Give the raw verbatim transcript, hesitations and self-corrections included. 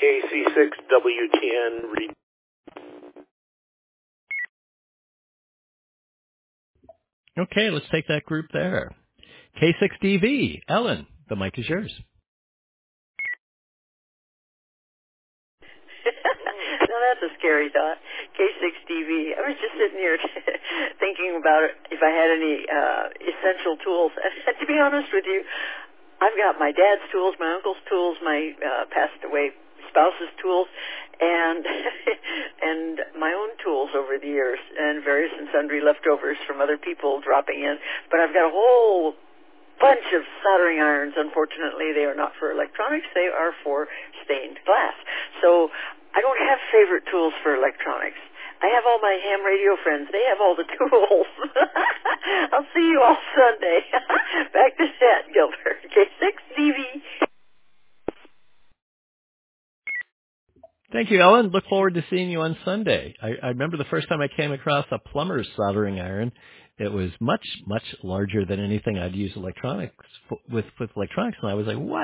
K C six W T N. Read. Okay, let's take that group there. K six D V, Ellen, the mic is yours. Now that's a scary thought. K six D V. I was just sitting here thinking about it, if I had any uh, essential tools. And to be honest with you, I've got my dad's tools, my uncle's tools, my uh, passed away spouse's tools, and and my own tools over the years, and various and sundry leftovers from other people dropping in. But I've got a whole bunch of soldering irons. Unfortunately, they are not for electronics. They are for stained glass. So I don't have favorite tools for electronics. I have all my ham radio friends. They have all the tools. I'll see you all Sunday. Back to that, Gilbert. K six D V. Thank you, Ellen. Look forward to seeing you on Sunday. I, I remember the first time I came across a plumber's soldering iron. It was much, much larger than anything I'd use electronics with, with electronics, and I was like, what?